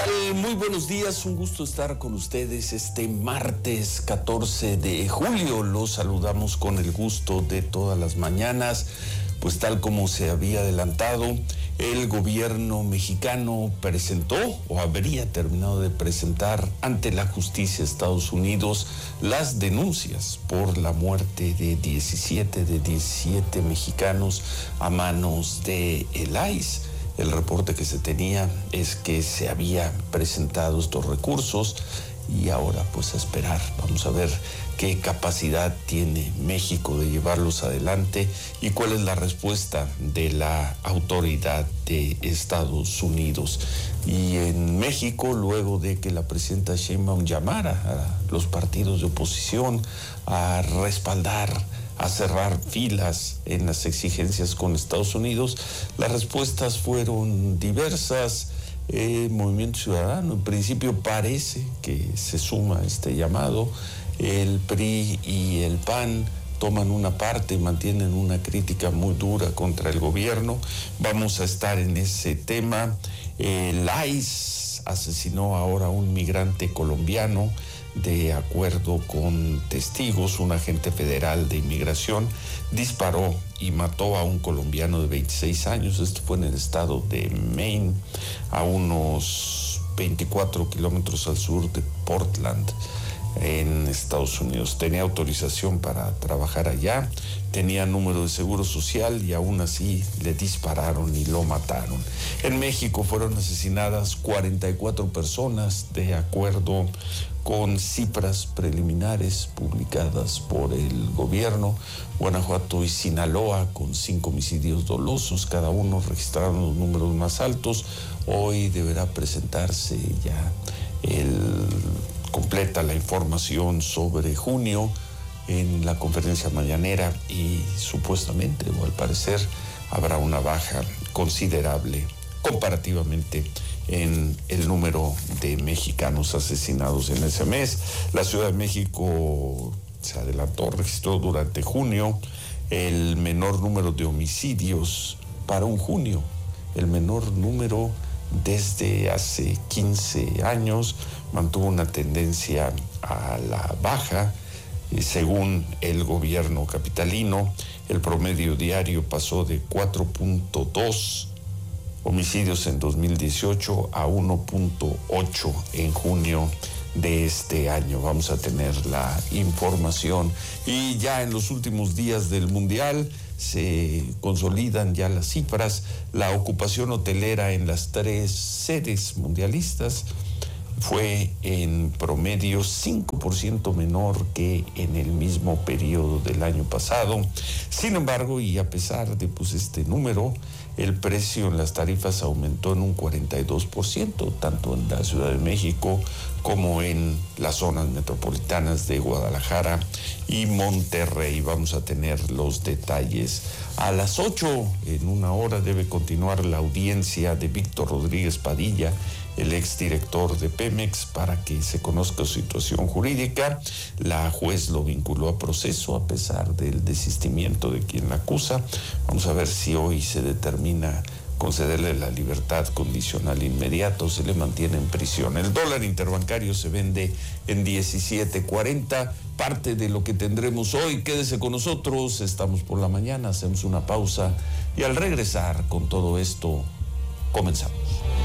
tal? Muy buenos días, un gusto estar con ustedes este martes 14 de julio. Los saludamos con el gusto de todas las mañanas, pues tal como se había adelantado, el gobierno mexicano presentó o habría terminado de presentar ante la justicia de Estados Unidos las denuncias por la muerte de 17 mexicanos a manos de el ICE. El reporte que se tenía es que se había presentado estos recursos y ahora pues a esperar. Vamos a ver qué capacidad tiene México de llevarlos adelante y cuál es la respuesta de la autoridad de Estados Unidos. Y en México, luego de que la presidenta Sheinbaum llamara a los partidos de oposición a respaldar, a cerrar filas en las exigencias con Estados Unidos, las respuestas fueron diversas. Movimiento Ciudadano, en principio, parece que se suma a este llamado. El PRI y el PAN toman una parte, mantienen una crítica muy dura contra el gobierno. Vamos a estar en ese tema. El ICE asesinó ahora a un migrante colombiano. De acuerdo con testigos, un agente federal de inmigración disparó y mató a un colombiano de 26 años. Esto fue en el estado de Maine, a unos 24 kilómetros al sur de Portland, en Estados Unidos. Tenía autorización para trabajar allá, tenía número de seguro social y aún así le dispararon y lo mataron. En México fueron asesinadas 44 personas de acuerdo con cifras preliminares publicadas por el gobierno. Guanajuato y Sinaloa con 5 homicidios dolosos, cada uno registraron los números más altos. Hoy deberá presentarse ya completa la información sobre junio en la conferencia mañanera y supuestamente o al parecer habrá una baja considerable comparativamente en el número de mexicanos asesinados en ese mes. La Ciudad de México se adelantó, registró durante junio el menor número de homicidios para un junio, el menor número desde hace 15 años, mantuvo una tendencia a la baja. Según el gobierno capitalino, el promedio diario pasó de 4.2 homicidios en 2018 a 1.8 en junio de este año. Vamos a tener la información. Y ya en los últimos días del Mundial se consolidan ya las cifras. La ocupación hotelera en las 3 sedes mundialistas fue en promedio 5% menor que en el mismo periodo del año pasado. Sin embargo, y a pesar de este número, el precio en las tarifas aumentó en un 42%, tanto en la Ciudad de México como en las zonas metropolitanas de Guadalajara y Monterrey. Vamos a tener los detalles. A las 8, en una hora, debe continuar la audiencia de Víctor Rodríguez Padilla, el exdirector de Pemex, para que se conozca su situación jurídica. La juez lo vinculó a proceso a pesar del desistimiento de quien la acusa. Vamos a ver si hoy se determina concederle la libertad condicional inmediata o se le mantiene en prisión. El dólar interbancario se vende en 17.40, parte de lo que tendremos hoy. Quédese con nosotros, estamos por la mañana, hacemos una pausa y al regresar con todo esto, comenzamos.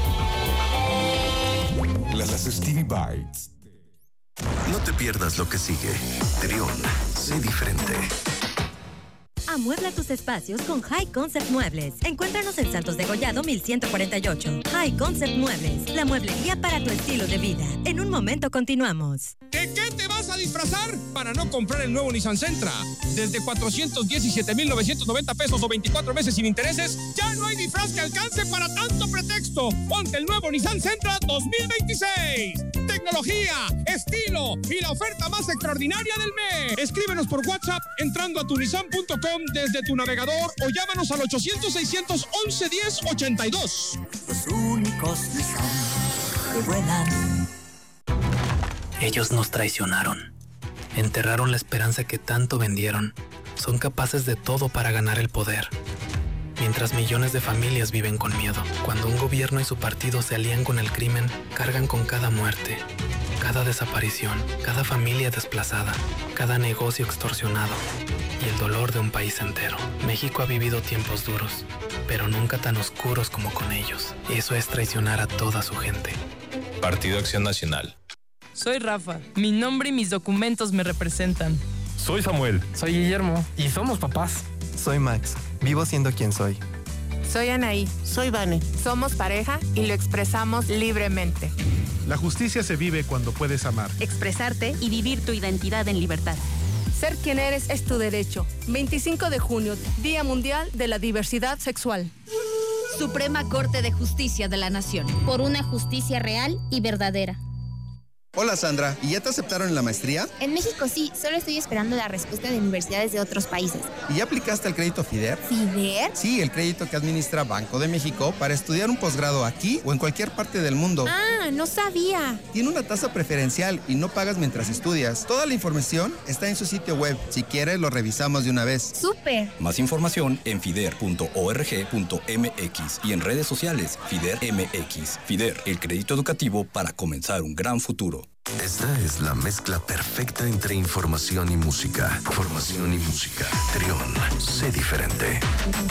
Las Stevie Bites. No te pierdas lo que sigue. Trión, sé diferente. Amuebla tus espacios con High Concept Muebles. Encuéntranos en Santos de Gollado 1148. High Concept Muebles, la mueblería para tu estilo de vida. En un momento continuamos. ¿De qué te vas a disfrazar para no comprar el nuevo Nissan Sentra? Desde 417,990 pesos o 24 meses sin intereses, ya no hay disfraz que alcance para tanto pretexto. Ponte el nuevo Nissan Sentra 2026. Tecnología, estilo y la oferta más extraordinaria del mes. Escríbenos por WhatsApp entrando a tunissan.com desde tu navegador o llámanos al 800-611-1082. Los únicos Nissan que vuelan. Ellos nos traicionaron. Enterraron la esperanza que tanto vendieron. Son capaces de todo para ganar el poder. mientras millones de familias viven con miedo. Cuando un gobierno y su partido se alían con el crimen, cargan con cada muerte, cada desaparición, cada familia desplazada, cada negocio extorsionado y el dolor de un país entero. México ha vivido tiempos duros, pero nunca tan oscuros como con ellos. Eso es traicionar a toda su gente. Partido Acción Nacional. Soy Rafa. Mi nombre y mis documentos me representan. Soy Samuel. Soy Guillermo. Y somos papás. Soy Max. Vivo siendo quien soy. Soy Anaí. Soy Vane. Somos pareja y lo expresamos libremente. La justicia se vive cuando puedes amar, expresarte y vivir tu identidad en libertad. Ser quien eres es tu derecho. 25 de junio, Día Mundial de la Diversidad Sexual. Suprema Corte de Justicia de la Nación. Por una justicia real y verdadera. Hola Sandra, ¿y ya te aceptaron en la maestría? En México sí, solo estoy esperando la respuesta de universidades de otros países. ¿Y ya aplicaste al crédito FIDER? ¿FIDER? Sí, el crédito que administra Banco de México para estudiar un posgrado aquí o en cualquier parte del mundo. Ah, no sabía. Tiene una tasa preferencial y no pagas mientras estudias. Toda la información está en su sitio web. Si quieres, lo revisamos de una vez. ¡Súper! Más información en fider.org.mx y en redes sociales FIDER MX. FIDER, el crédito educativo para comenzar un gran futuro. Esta es la mezcla perfecta entre información y música. Información y música. Trión, sé diferente.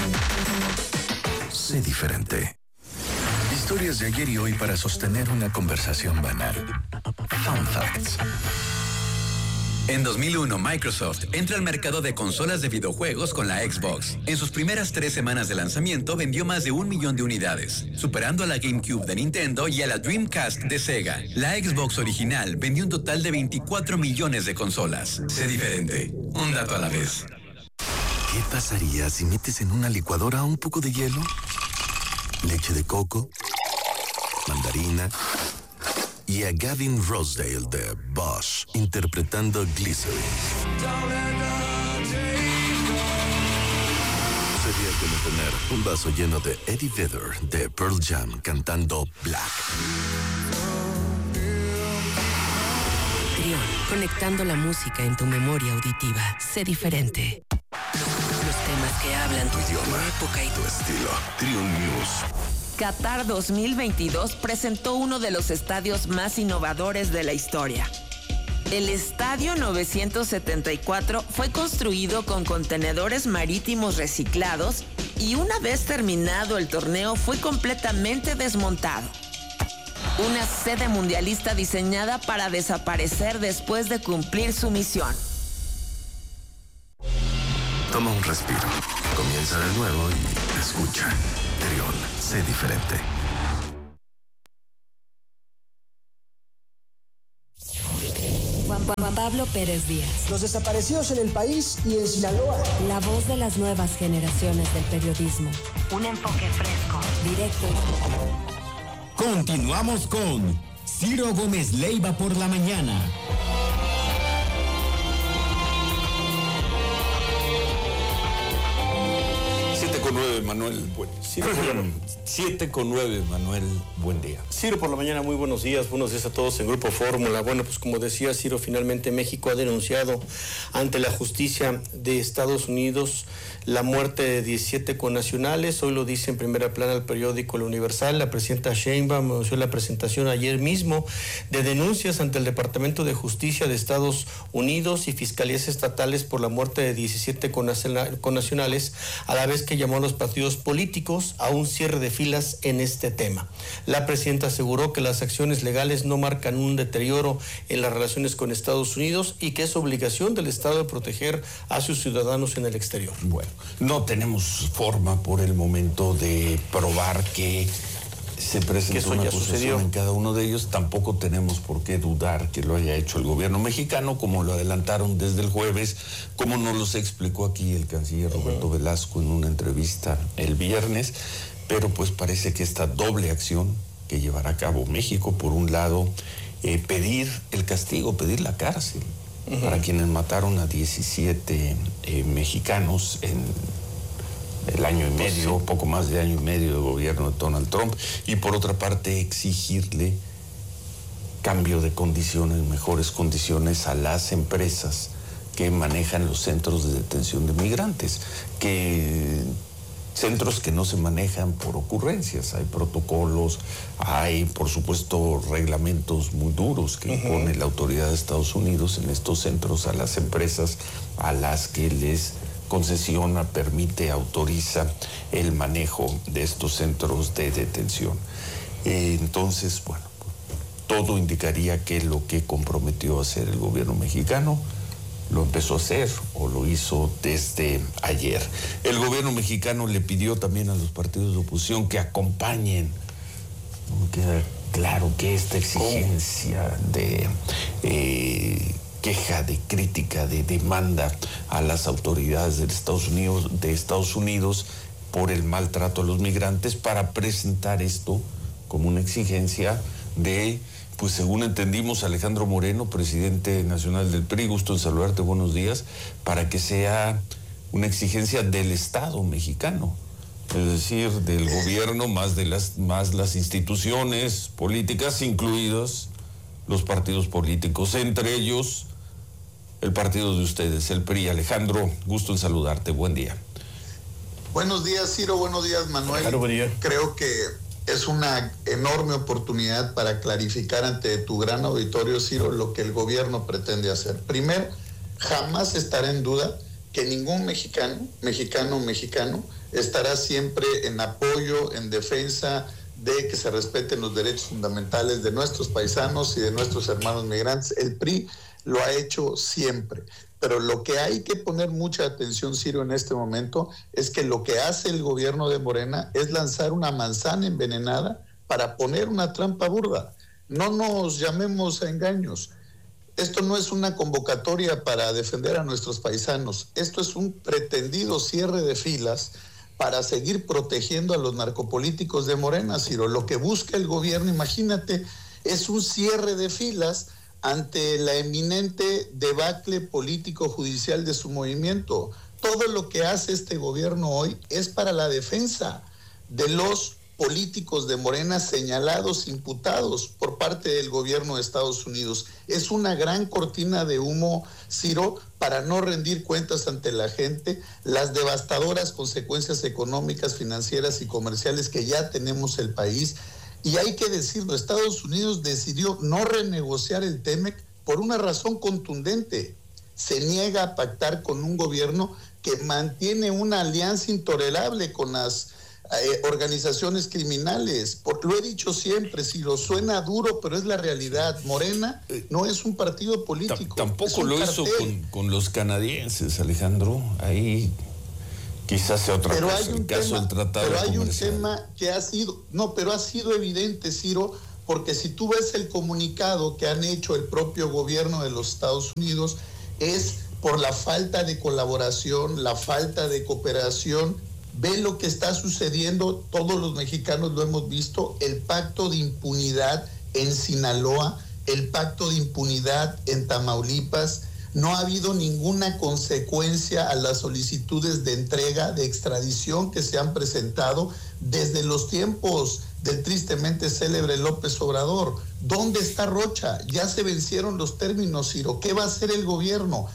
Sé diferente. Historias de ayer y hoy para sostener una conversación banal. Fun Facts. En 2001, Microsoft entra al mercado de consolas de videojuegos con la Xbox. En sus primeras 3 semanas de lanzamiento vendió más de 1 millón de unidades, superando a la GameCube de Nintendo y a la Dreamcast de Sega. La Xbox original vendió un total de 24 millones de consolas. Sé diferente. Un dato a la vez. ¿Qué pasaría si metes en una licuadora un poco de hielo, leche de coco, mandarina y a Gavin Rossdale de Bosch interpretando Glycerin? Sería como tener un vaso lleno de Eddie Vedder de Pearl Jam cantando Black. Trión, conectando la música en tu memoria auditiva. Sé diferente. Los temas que hablan tu idioma, época y tu estilo. Trión News. Qatar 2022 presentó uno de los estadios más innovadores de la historia. El Estadio 974 fue construido con contenedores marítimos reciclados y una vez terminado el torneo fue completamente desmontado. Una sede mundialista diseñada para desaparecer después de cumplir su misión. Toma un respiro, comienza de nuevo y escucha. Trión, sé diferente. Juan Pablo Pérez Díaz. Los desaparecidos en el país y en Sinaloa. La voz de las nuevas generaciones del periodismo. Un enfoque fresco, directo. Continuamos con Ciro Gómez Leiva por la mañana. 7:09, Manuel. 7:09, Manuel. Buen día. Ciro por la mañana, muy buenos días a todos en Grupo Fórmula. Bueno, pues como decía Ciro, finalmente México ha denunciado ante la justicia de Estados Unidos la muerte de 17 connacionales. Hoy lo dice en primera plana el periódico El Universal. La presidenta Sheinbaum anunció la presentación ayer mismo de denuncias ante el Departamento de Justicia de Estados Unidos y fiscalías estatales por la muerte de 17 connacionales, a la vez que llamó a los partidos políticos a un cierre de filas en este tema. La presidenta aseguró que las acciones legales no marcan un deterioro en las relaciones con Estados Unidos y que es obligación del Estado de proteger a sus ciudadanos en el exterior. Bueno, no tenemos forma por el momento de probar que se presentó una acusación en cada uno de ellos. Tampoco tenemos por qué dudar que lo haya hecho el gobierno mexicano, como lo adelantaron desde el jueves, como nos los explicó aquí el canciller Roberto Velasco en una entrevista el viernes. Pero pues parece que esta doble acción que llevará a cabo México, por un lado, pedir el castigo, pedir la cárcel para quienes mataron a 17 mexicanos en el año y medio, poco más de año y medio de gobierno de Donald Trump, y por otra parte exigirle cambio de condiciones, mejores condiciones a las empresas que manejan los centros de detención de migrantes, que centros que no se manejan por ocurrencias. Hay protocolos, hay, por supuesto, reglamentos muy duros que impone la autoridad de Estados Unidos en estos centros a las empresas a las que les concesiona, permite, autoriza el manejo de estos centros de detención. Entonces, bueno, todo indicaría que lo que comprometió a hacer el gobierno mexicano lo empezó a hacer o lo hizo desde ayer. El gobierno mexicano le pidió también a los partidos de oposición que acompañen. Queda claro que esta exigencia de queja, de crítica, de demanda a las autoridades de Estados Unidos por el maltrato a los migrantes, para presentar esto como una exigencia de, pues según entendimos, Alejandro Moreno, presidente nacional del PRI, gusto en saludarte, buenos días, para que sea una exigencia del Estado mexicano, es decir, del gobierno más las instituciones políticas, incluidos los partidos políticos, entre ellos el partido de ustedes, el PRI. Alejandro, gusto en saludarte, buen día. Buenos días, Ciro, buenos días, Manuel. Claro, buen día. Creo que es una enorme oportunidad para clarificar ante tu gran auditorio, Ciro, lo que el gobierno pretende hacer. Primero, jamás estará en duda que ningún mexicano estará siempre en apoyo, en defensa de que se respeten los derechos fundamentales de nuestros paisanos y de nuestros hermanos migrantes. El PRI lo ha hecho siempre. Pero lo que hay que poner mucha atención, Ciro, en este momento, es que lo que hace el gobierno de Morena es lanzar una manzana envenenada para poner una trampa burda. No nos llamemos a engaños. Esto no es una convocatoria para defender a nuestros paisanos. Esto es un pretendido cierre de filas para seguir protegiendo a los narcopolíticos de Morena, Ciro. Lo que busca el gobierno, imagínate, es un cierre de filas ante la eminente debacle político-judicial de su movimiento. Todo lo que hace este gobierno hoy es para la defensa de los políticos de Morena señalados, imputados por parte del gobierno de Estados Unidos. Es una gran cortina de humo, Ciro, para no rendir cuentas ante la gente, las devastadoras consecuencias económicas, financieras y comerciales que ya tenemos el país. Y hay que decirlo, Estados Unidos decidió no renegociar el TEMEC por una razón contundente. Se niega a pactar con un gobierno que mantiene una alianza intolerable con las organizaciones criminales. Lo he dicho siempre, si lo suena duro, pero es la realidad. Morena no es un partido político. Tampoco lo hizo con los canadienses, Alejandro. Ahí quizás sea otra cosa, en caso del tratado pero hay comercial. Un tema que ha sido evidente, Ciro, porque si tú ves el comunicado que han hecho el propio gobierno de los Estados Unidos, es por la falta de colaboración, la falta de cooperación. Ve lo que está sucediendo, todos los mexicanos lo hemos visto, el pacto de impunidad en Sinaloa, el pacto de impunidad en Tamaulipas. No ha habido ninguna consecuencia a las solicitudes de entrega, de extradición que se han presentado desde los tiempos del tristemente célebre López Obrador. ¿Dónde está Rocha? Ya se vencieron los términos, Ciro. ¿Qué va a hacer el gobierno?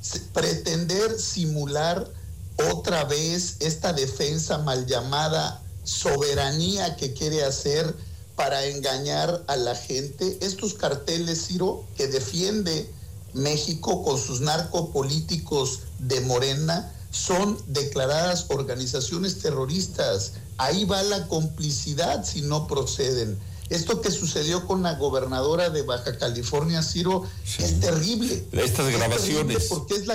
Pretender simular otra vez esta defensa mal llamada soberanía que quiere hacer para engañar a la gente. Estos carteles, Ciro, que defiende México con sus narcopolíticos de Morena, son declaradas organizaciones terroristas. Ahí va la complicidad si no proceden. Esto que sucedió con la gobernadora de Baja California, Ciro, es terrible. Estas grabaciones. Porque es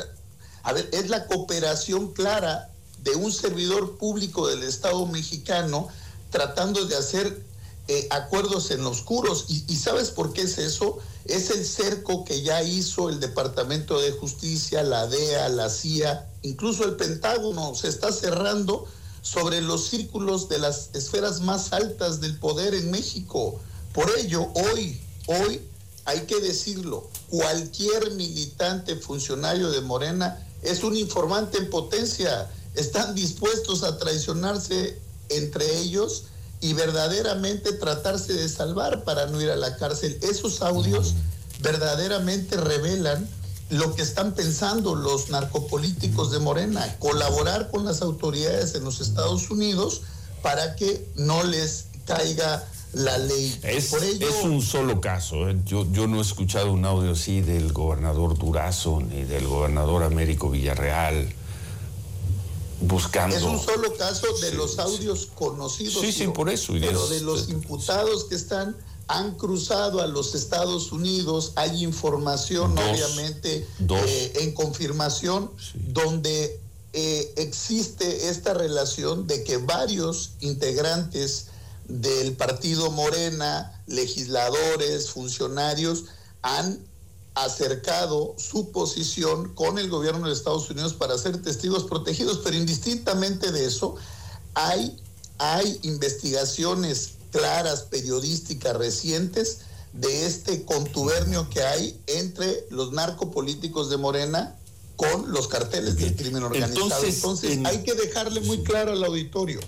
la cooperación clara de un servidor público del Estado mexicano tratando de hacer acuerdos en los oscuros. ¿Y sabes por qué es eso? Es el cerco que ya hizo el Departamento de Justicia, la DEA, la CIA, incluso el Pentágono se está cerrando sobre los círculos de las esferas más altas del poder en México. Por ello, hoy hay que decirlo, cualquier militante funcionario de Morena es un informante en potencia. Están dispuestos a traicionarse entre ellos y verdaderamente tratarse de salvar para no ir a la cárcel. Esos audios verdaderamente revelan lo que están pensando los narcopolíticos de Morena, colaborar con las autoridades en los Estados Unidos para que no les caiga la ley. Por ello, es un solo caso. Yo no he escuchado un audio así del gobernador Durazo ni del gobernador Américo Villarreal buscando. Es un solo caso de los audios conocidos. Sí, por eso. Pero de los imputados que han cruzado a los Estados Unidos, hay información, obviamente, en confirmación, donde existe esta relación de que varios integrantes del partido Morena, legisladores, funcionarios, han acercado su posición con el gobierno de Estados Unidos para ser testigos protegidos, pero indistintamente de eso, hay investigaciones claras, periodísticas, recientes, de este contubernio que hay entre los narcopolíticos de Morena con los carteles del crimen organizado. Entonces hay que dejarle muy claro al auditorio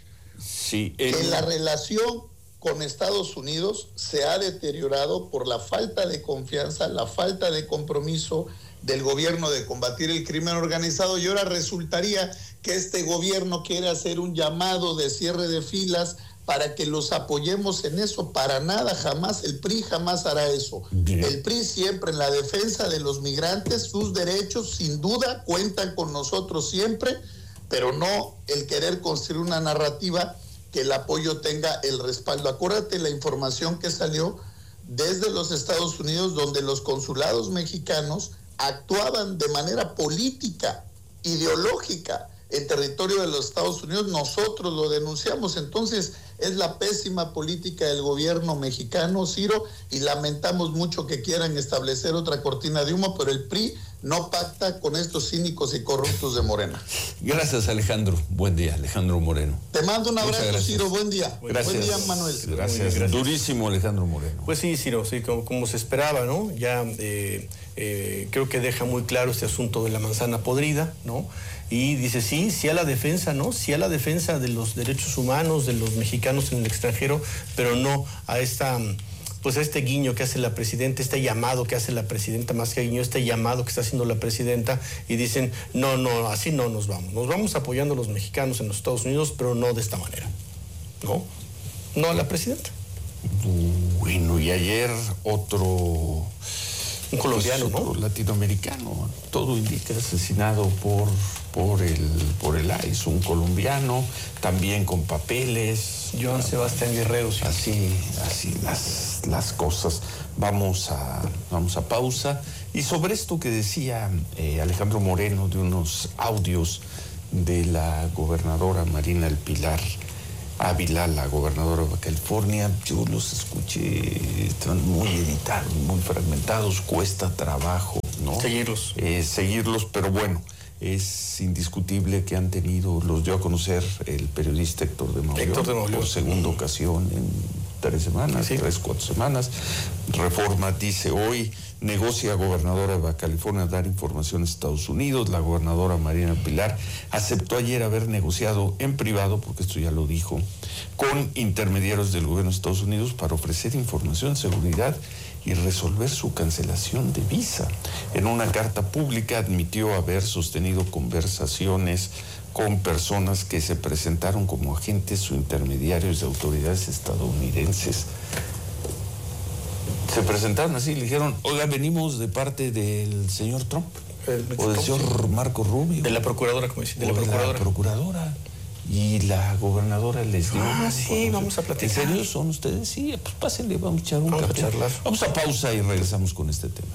que la relación con Estados Unidos se ha deteriorado por la falta de confianza, la falta de compromiso del gobierno de combatir el crimen organizado, y ahora resultaría que este gobierno quiere hacer un llamado de cierre de filas para que los apoyemos en eso. Para nada, jamás, el PRI jamás hará eso. El PRI siempre en la defensa de los migrantes, sus derechos, sin duda, cuentan con nosotros siempre, pero no el querer construir una narrativa que el apoyo tenga el respaldo. Acuérdate la información que salió desde los Estados Unidos, donde los consulados mexicanos actuaban de manera política, ideológica, en territorio de los Estados Unidos. Nosotros lo denunciamos. Entonces es la pésima política del gobierno mexicano, Ciro, y lamentamos mucho que quieran establecer otra cortina de humo, pero el PRI no pacta con estos cínicos y corruptos de Morena. Gracias, Alejandro. Buen día, Alejandro Moreno. Te mando un abrazo, Ciro. Buen día. Gracias. Buen día, Manuel. Gracias. Durísimo, Alejandro Moreno. Pues sí, Ciro, sí, como se esperaba, ¿no? Ya creo que deja muy claro este asunto de la manzana podrida, ¿no? Y dice sí a la defensa, ¿no? Sí a la defensa de los derechos humanos de los mexicanos en el extranjero, pero no a este guiño que hace la presidenta, este llamado que hace la presidenta, más que guiño, este llamado que está haciendo la presidenta, y dicen, no, así no nos vamos apoyando a los mexicanos en los Estados Unidos, pero no de esta manera, no a la presidenta. Bueno, y ayer un colombiano, ¿no? Latinoamericano, todo indica asesinado por el ICE, un colombiano, también con papeles. Joan Sebastián Guerrero. Sí. Así las cosas. Vamos a pausa. Y sobre esto que decía Alejandro Moreno, de unos audios de la gobernadora Marina El Pilar Ávila, la gobernadora de California, yo los escuché, están muy editados, muy fragmentados, cuesta trabajo, ¿no? Seguirlos, pero bueno, es indiscutible que han tenido, los dio a conocer el periodista Héctor de Mauleón por segunda ocasión en 4 semanas. Reforma dice hoy, negocia gobernadora de Baja California dar información a Estados Unidos. La gobernadora Marina Pilar aceptó ayer haber negociado en privado, porque esto ya lo dijo, con intermediarios del gobierno de Estados Unidos para ofrecer información de seguridad y resolver su cancelación de visa. En una carta pública admitió haber sostenido conversaciones con personas que se presentaron como agentes o intermediarios de autoridades estadounidenses. Se presentaron así, le dijeron, oiga, venimos de parte del señor Trump, o del señor Marco Rubio. De la procuradora, como dice, de la procuradora. Y la gobernadora les dijo, sí, vamos a platicar. ¿En serio son ustedes? Sí, pues pásenle, vamos a echar un café. Vamos a pausa y regresamos con este tema.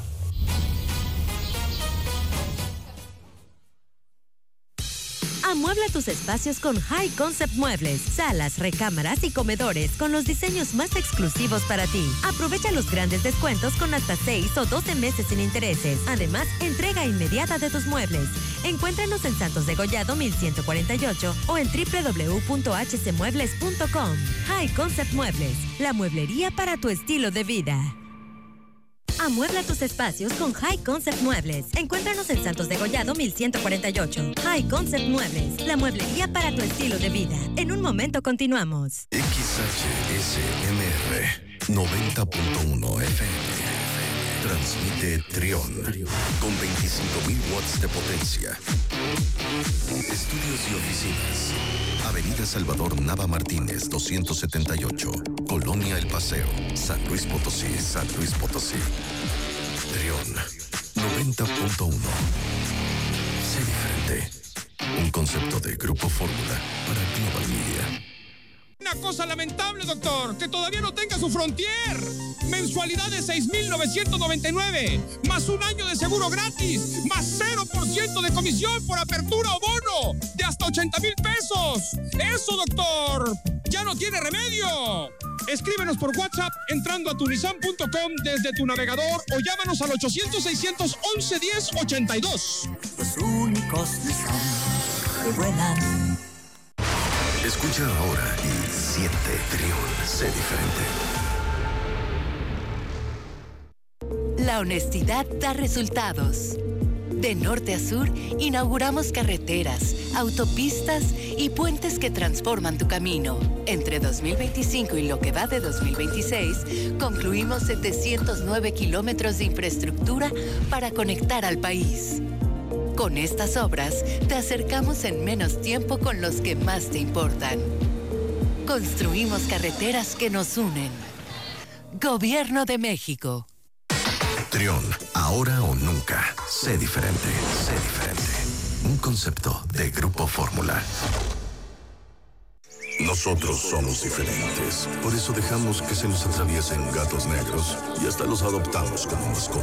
Amuebla tus espacios con High Concept Muebles, salas, recámaras y comedores con los diseños más exclusivos para ti. Aprovecha los grandes descuentos con hasta 6 o 12 meses sin intereses. Además, entrega inmediata de tus muebles. Encuéntranos en Santos de Gollado 1148 o en www.hcmuebles.com. High Concept Muebles, la mueblería para tu estilo de vida. Amuebla tus espacios con High Concept Muebles. Encuéntranos en Santos de Gollado 1148. High Concept Muebles, la mueblería para tu estilo de vida. En un momento continuamos. XHSMR 90.1 FM. Transmite Trión con 25.000 watts de potencia. Estudios y oficinas. Avenida Salvador Nava Martínez, 278. Colonia El Paseo, San Luis Potosí, San Luis Potosí. Trión 90.1. Sé diferente. Un concepto de Grupo Fórmula para Global Media. Una cosa lamentable, doctor, que todavía no tenga su Frontier. Mensualidad de 6,999, más un año de seguro gratis, más 0% de comisión por apertura o bono, de hasta 80,000 pesos. Eso, doctor, ya no tiene remedio. Escríbenos por WhatsApp entrando a tunisan.com desde tu navegador o llámanos al 800-611-1082. Los únicos Nissan que vuelan. Escucha ahora y siente Trión. Sé diferente. La honestidad da resultados. De norte a sur, inauguramos carreteras, autopistas y puentes que transforman tu camino. Entre 2025 y lo que va de 2026, concluimos 709 kilómetros de infraestructura para conectar al país. Con estas obras, te acercamos en menos tiempo con los que más te importan. Construimos carreteras que nos unen. Gobierno de México. Trión, ahora o nunca. Sé diferente, sé diferente. Un concepto de Grupo Fórmula. Nosotros somos diferentes. Por eso dejamos que se nos atraviesen gatos negros y hasta los adoptamos como mascotas.